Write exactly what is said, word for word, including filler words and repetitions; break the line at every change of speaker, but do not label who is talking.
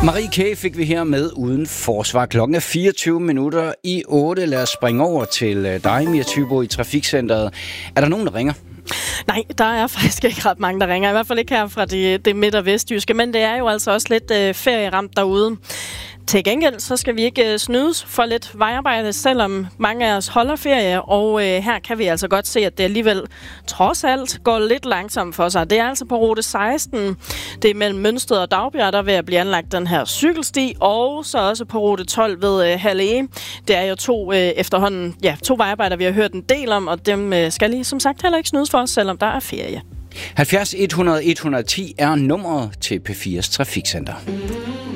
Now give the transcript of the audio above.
Marie K. fik vi her med uden forsvar. Klokken er fireogtyve minutter i otte. Lad os springe over til dig, Mia Thybo, i Trafikcenteret. Er der nogen, der ringer?
Nej, der er faktisk ikke ret mange, der ringer. I hvert fald ikke her fra det, det midt- og vestjyske. Men det er jo altså også lidt øh, ferieramt derude. Til gengæld så skal vi ikke snydes for lidt vejarbejde, selvom mange af os holder ferie, og øh, her kan vi altså godt se, at det alligevel trods alt går lidt langsomt for sig. Det er altså på rute seksten, det er mellem Mønsted og Dagbjerg, der vil at blive anlagt den her cykelsti, og så også på rute tolv ved øh, Halle. Det er jo to øh, efterhånden, ja, to vejarbejder, vi har hørt en del om, og dem øh, skal lige som sagt heller ikke snydes for os, selvom der er ferie.
halvfjerds et hundrede et hundrede og ti er nummeret til P fires Trafikcenter.